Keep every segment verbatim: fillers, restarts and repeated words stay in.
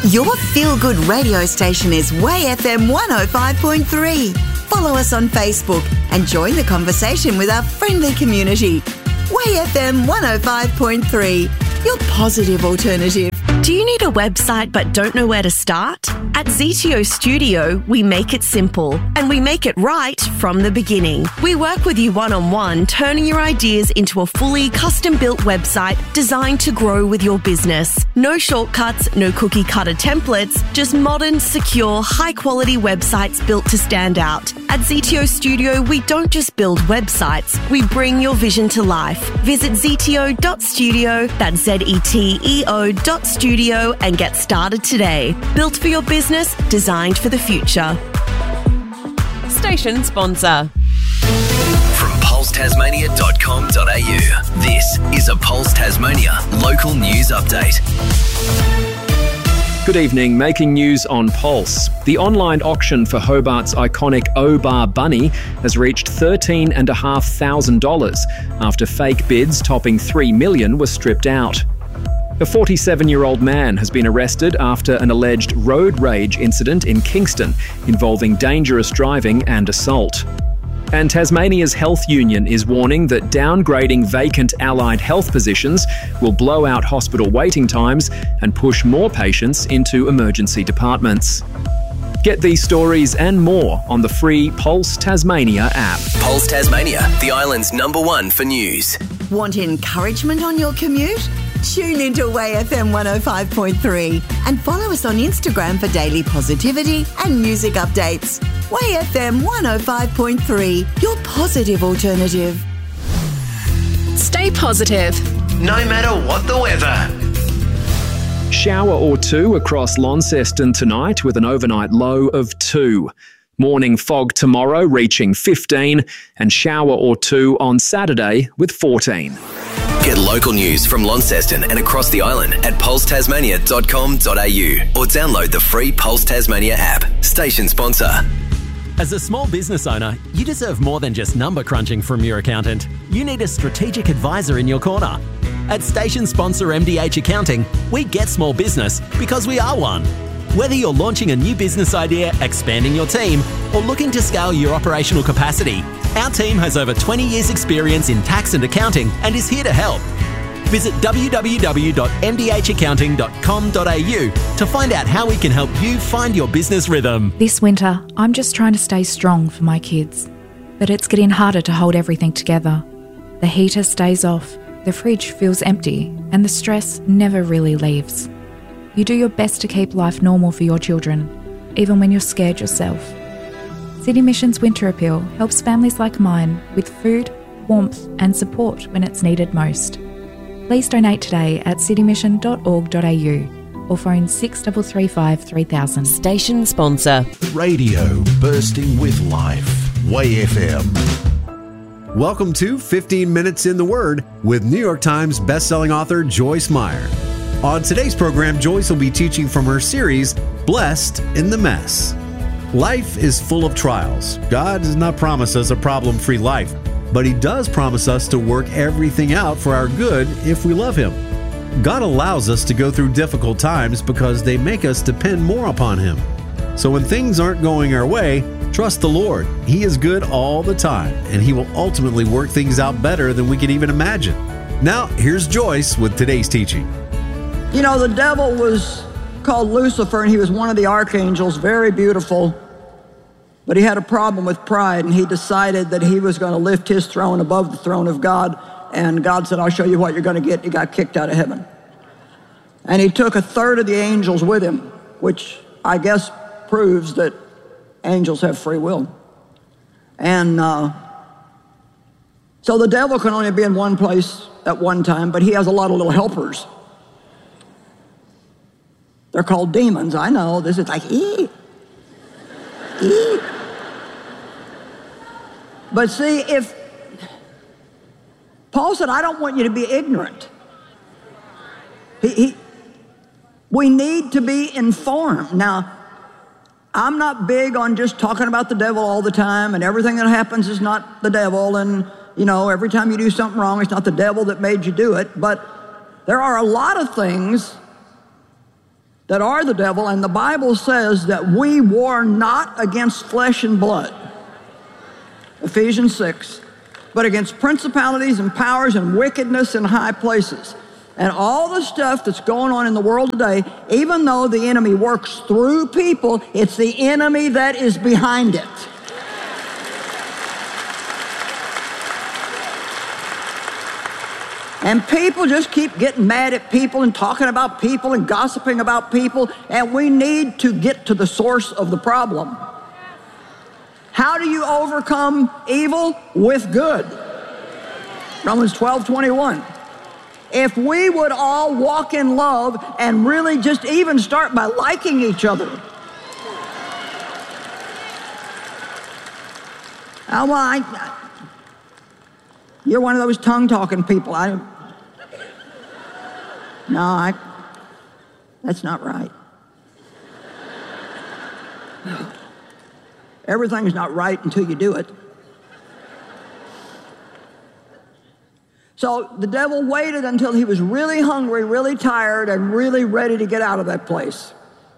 Your feel-good radio station is Way F M one oh five point three. Follow us on Facebook and join the conversation with our friendly community. Way F M one oh five point three, your positive alternative. Do you need a website but don't know where to start? At Z T O Studio, we make it simple and we make it right from the beginning. We work with you one-on-one, turning your ideas into a fully custom-built website designed to grow with your business. No shortcuts, no cookie-cutter templates, just modern, secure, high-quality websites built to stand out. At Z T O Studio, we don't just build websites, we bring your vision to life. Visit z t o dot studio, that's Z E T E O dot studio, and get started today. Built for your business, designed for the future. Station sponsor. From pulse tasmania dot com dot a u, this is a Pulse Tasmania local news update. Good evening, making news on Pulse. The online auction for Hobart's iconic O-Bar Bunny has reached thirteen thousand five hundred dollars after fake bids topping three million dollars were stripped out. A forty-seven-year-old man has been arrested after an alleged road rage incident in Kingston involving dangerous driving and assault. And Tasmania's health union is warning that downgrading vacant allied health positions will blow out hospital waiting times and push more patients into emergency departments. Get these stories and more on the free Pulse Tasmania app. Pulse Tasmania, the island's number one for news. Want encouragement on your commute? Tune into Way F M one oh five point three and follow us on Instagram for daily positivity and music updates. Way F M one oh five point three, your positive alternative. Stay positive. No matter what the weather. Shower or two across Launceston tonight with an overnight low of two. Morning fog tomorrow reaching fifteen and shower or two on Saturday with fourteen. Get local news from Launceston and across the island at pulse tasmania dot com dot a u or download the free Pulse Tasmania app. Station sponsor. As a small business owner, you deserve more than just number crunching from your accountant. You need a strategic advisor in your corner. At station sponsor M D H Accounting, we get small business because we are one. Whether you're launching a new business idea, expanding your team, or looking to scale your operational capacity, our team has over twenty years experience in tax and accounting and is here to help. Visit w w w dot m d h accounting dot com dot a u to find out how we can help you find your business rhythm. This winter, I'm just trying to stay strong for my kids. But it's getting harder to hold everything together. The heater stays off, the fridge feels empty, and the stress never really leaves. You do your best to keep life normal for your children, even when you're scared yourself. City Mission's Winter Appeal helps families like mine with food, warmth and support when it's needed most. Please donate today at city mission dot org dot a u or phone six three three five three thousand. Station sponsor. Radio bursting with life. Way F M. Welcome to fifteen minutes in the Word with New York Times bestselling author Joyce Meyer. On today's program, Joyce will be teaching from her series, Blessed in the Mess. Life is full of trials. God does not promise us a problem-free life, but He does promise us to work everything out for our good if we love Him. God allows us to go through difficult times because they make us depend more upon Him. So when things aren't going our way, trust the Lord. He is good all the time, and He will ultimately work things out better than we can even imagine. Now, here's Joyce with today's teaching. You know, the devil was called Lucifer, and he was one of the archangels, very beautiful. But he had a problem with pride, and he decided that he was going to lift his throne above the throne of God. And God said, I'll show you what you're going to get. He got kicked out of heaven. And he took a third of the angels with him, which I guess proves that angels have free will. And uh, so the devil can only be in one place at one time, but he has a lot of little helpers. They're called demons. I know. This is like, ee. Ee. But see, if Paul said, I don't want you to be ignorant. He, he, we need to be informed. Now, I'm not big on just talking about the devil all the time, and everything that happens is not the devil, and, you know, every time you do something wrong, it's not the devil that made you do it. But there are a lot of things that are the devil, and the Bible says that we war not against flesh and blood, Ephesians six, but against principalities and powers and wickedness in high places. And all the stuff that's going on in the world today, even though the enemy works through people, it's the enemy that is behind it. And people just keep getting mad at people and talking about people and gossiping about people, and we need to get to the source of the problem. How do you overcome evil? With good. Romans twelve twenty-one. If we would all walk in love and really just even start by liking each other. Oh, well, I, you're one of those tongue-talking people. I, no, I, that's not right. Everything's not right until you do it. So the devil waited until he was really hungry, really tired, and really ready to get out of that place.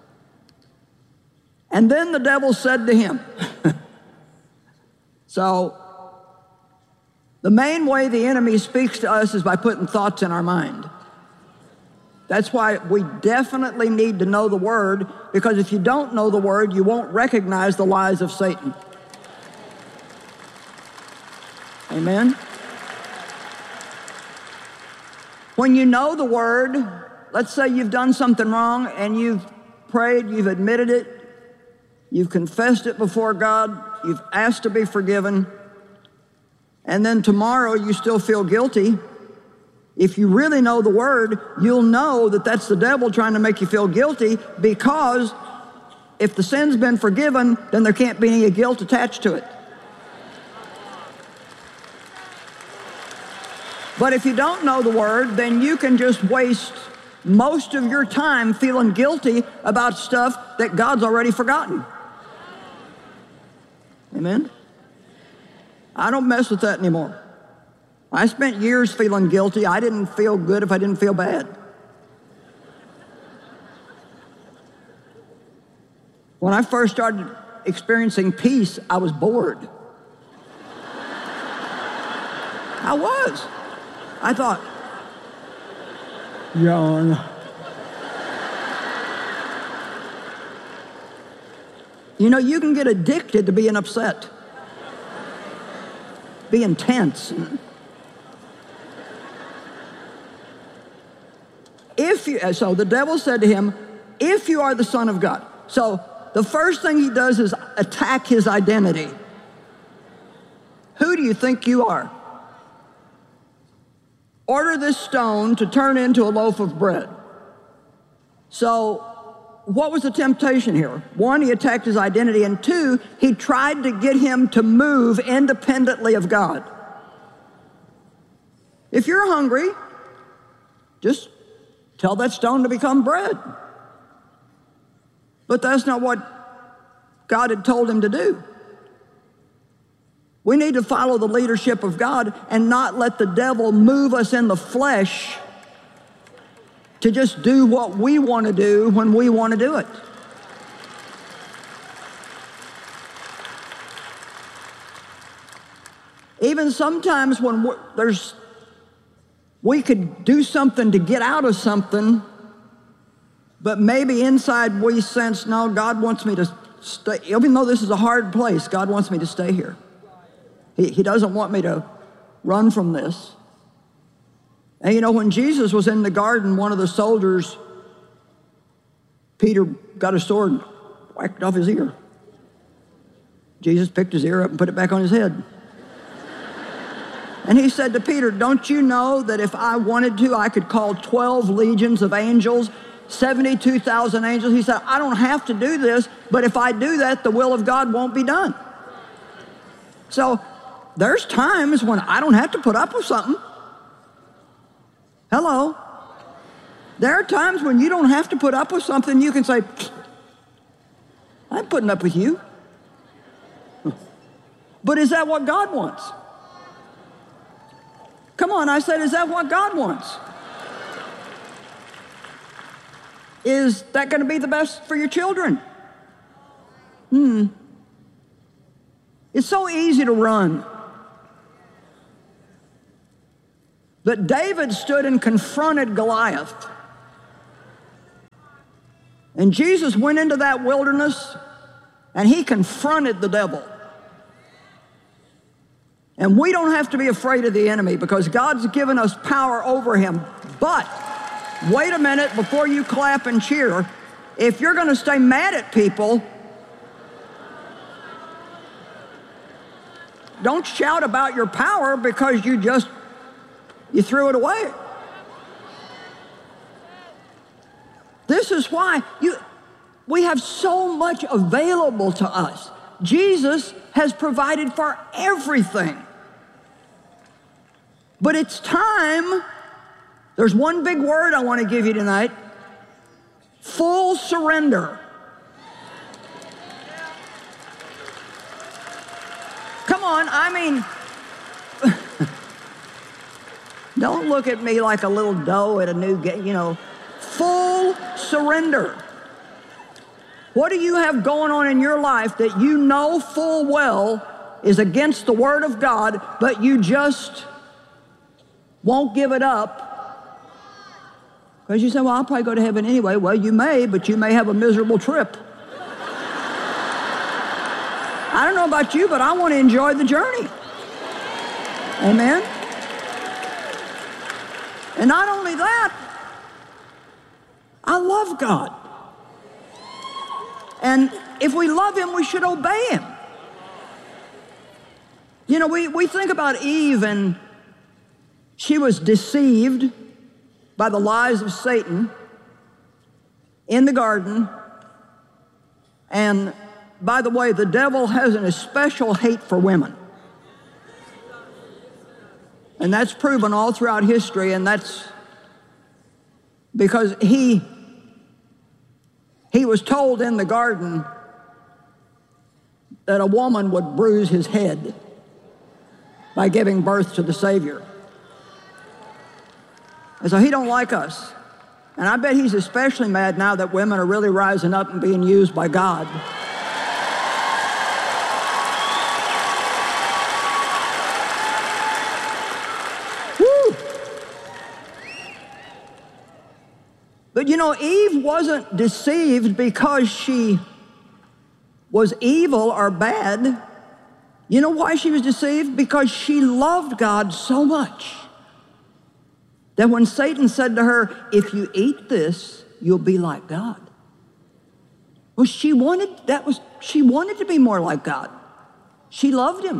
And then the devil said to him, so the main way the enemy speaks to us is by putting thoughts in our mind. That's why we definitely need to know the Word, because if you don't know the Word, you won't recognize the lies of Satan. Amen? When you know the Word, let's say you've done something wrong and you've prayed, you've admitted it, you've confessed it before God, you've asked to be forgiven, and then tomorrow you still feel guilty. If you really know the Word, you'll know that that's the devil trying to make you feel guilty, because if the sin's been forgiven, then there can't be any guilt attached to it. But if you don't know the Word, then you can just waste most of your time feeling guilty about stuff that God's already forgotten. Amen? I don't mess with that anymore. I spent years feeling guilty. I didn't feel good if I didn't feel bad. When I first started experiencing peace, I was bored. I was. I thought, John. You know, you can get addicted to being upset, being tense. If you, so the devil said to him, if you are the Son of God. So the first thing he does is attack his identity. Who do you think you are? Order this stone to turn into a loaf of bread. So what was the temptation here? One, he attacked his identity, and two, he tried to get him to move independently of God. If you're hungry, just tell that stone to become bread. But that's not what God had told him to do. We need to follow the leadership of God and not let the devil move us in the flesh to just do what we want to do when we want to do it. Even sometimes when we're, there's, we could do something to get out of something, but maybe inside we sense, no, God wants me to stay. Even though this is a hard place, God wants me to stay here. He, he doesn't want me to run from this. And you know, when Jesus was in the garden, one of the soldiers, Peter, got a sword and whacked off his ear. Jesus picked his ear up and put it back on his head. And he said to Peter, don't you know that if I wanted to, I could call twelve legions of angels, seventy-two thousand angels? He said, I don't have to do this, but if I do that, the will of God won't be done. So there's times when I don't have to put up with something. Hello. There are times when you don't have to put up with something. You can say, I'm putting up with you. But is that what God wants? Come on, I said, is that what God wants? is that going to be the best for your children? Hmm. It's so easy to run. But David stood and confronted Goliath. And Jesus went into that wilderness and he confronted the devil. And we don't have to be afraid of the enemy because God's given us power over him. But wait a minute before you clap and cheer. If you're going to stay mad at people, don't shout about your power because you just, you threw it away. This is why you, we have so much available to us. Jesus has provided for everything. But it's time, there's one big word I want to give you tonight, full surrender. Come on, I mean, don't look at me like a little doe at a new game, you know, full surrender. What do you have going on in your life that you know full well is against the Word of God, but you just won't give it up? Because you say, well, I'll probably go to heaven anyway. Well, you may, but you may have a miserable trip. I don't know about you, but I want to enjoy the journey. Amen? And not only that, I love God. And if we love him, we should obey him. You know, we, we think about Eve, and she was deceived by the lies of Satan in the garden. And by the way, the devil has an especial hate for women. And that's proven all throughout history, and that's because he, he was told in the garden that a woman would bruise his head by giving birth to the Savior. And so he don't like us. And I bet he's especially mad now that women are really rising up and being used by God. Woo! But you know, Eve wasn't deceived because she was evil or bad. You know why she was deceived? Because she loved God so much that when Satan said to her, if you eat this, you'll be like God. Well, she wanted, that was, she wanted to be more like God. She loved him.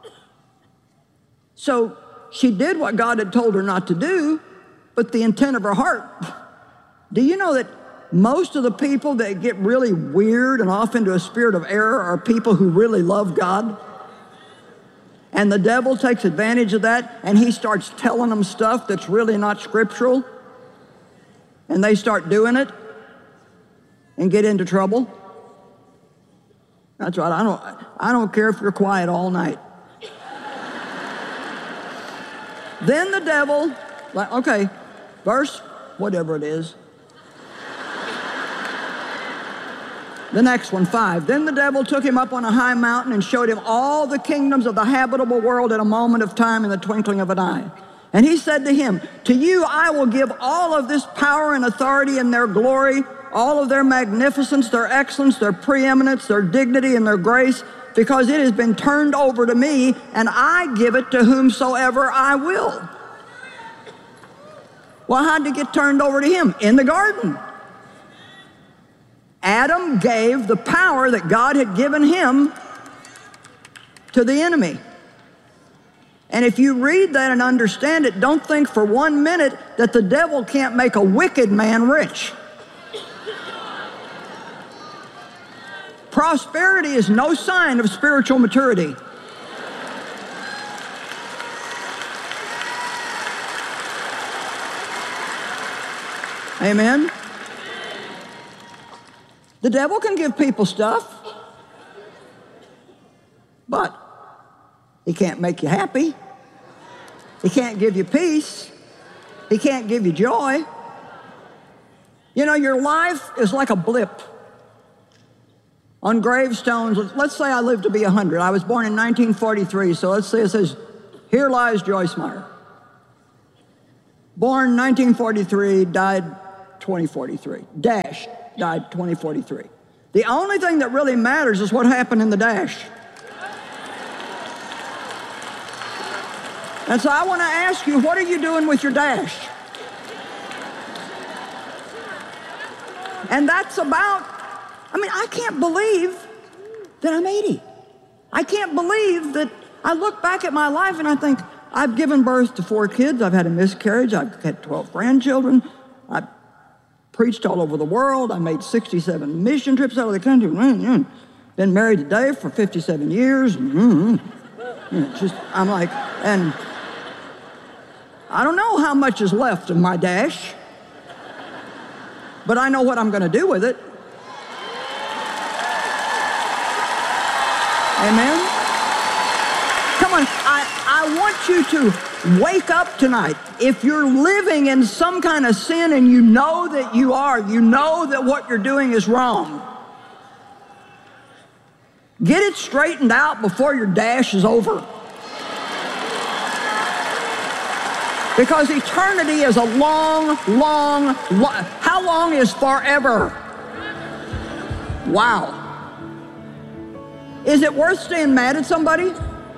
So she did what God had told her not to do, but the intent of her heart. Do you know that most of the people that get really weird and off into a spirit of error are people who really love God? And the devil takes advantage of that, and he starts telling them stuff that's really not scriptural, and they start doing it and get into trouble. That's right. I don't, I don't care if you're quiet all night. Then the devil, like, okay, verse, whatever it is. The next one, five. Then the devil took him up on a high mountain and showed him all the kingdoms of the habitable world in a moment of time, in the twinkling of an eye. And he said to him, to you I will give all of this power and authority and their glory, all of their magnificence, their excellence, their preeminence, their dignity, and their grace, because it has been turned over to me, and I give it to whomsoever I will. Well, how'd it get turned over to him? In the garden. Adam gave the power that God had given him to the enemy. And if you read that and understand it, don't think for one minute that the devil can't make a wicked man rich. Prosperity is no sign of spiritual maturity. Amen? The devil can give people stuff, but he can't make you happy. He can't give you peace. He can't give you joy. You know, your life is like a blip. On gravestones, let's say I live to be one hundred. I was born in nineteen forty-three, so let's say it says, here lies Joyce Meyer. Born nineteen forty-three, died twenty forty-three. Dash, died twenty forty-three. The only thing that really matters is what happened in the dash. And so I want to ask you, what are you doing with your dash? And that's about, I mean, I can't believe that I'm eighty. I can't believe that I look back at my life and I think, I've given birth to four kids, I've had a miscarriage, I've had twelve grandchildren, I've preached all over the world, I made sixty-seven mission trips out of the country, been married today for fifty-seven years, just, I'm like, and I don't know how much is left of my dash, but I know what I'm going to do with it. Amen? Come on, I, I want you to wake up tonight. If you're living in some kind of sin and you know that you are, you know that what you're doing is wrong, get it straightened out before your dash is over. Because eternity is a long, long, long, how long is forever? Wow. Is it worth staying mad at somebody?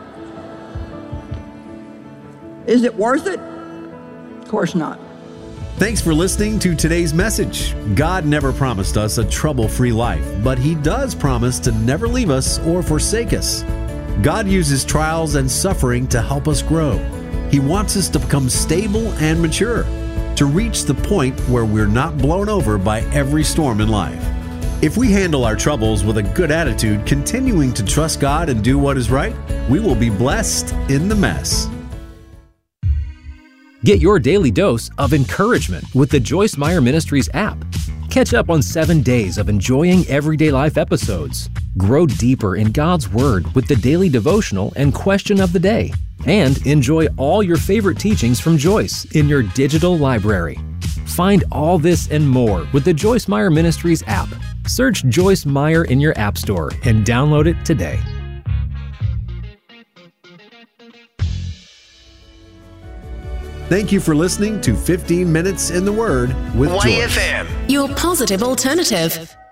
Is it worth it? Of course not. Thanks for listening to today's message. God never promised us a trouble-free life, but He does promise to never leave us or forsake us. God uses trials and suffering to help us grow. He wants us to become stable and mature, to reach the point where we're not blown over by every storm in life. If we handle our troubles with a good attitude, continuing to trust God and do what is right, we will be blessed in the mess. Get your daily dose of encouragement with the Joyce Meyer Ministries app. Catch up on seven days of enjoying everyday life episodes. Grow deeper in God's Word with the daily devotional and question of the day. And enjoy all your favorite teachings from Joyce in your digital library. Find all this and more with the Joyce Meyer Ministries app. Search Joyce Meyer in your app store and download it today. Thank you for listening to fifteen minutes in the Word with Y F M. Joyce. Your positive alternative.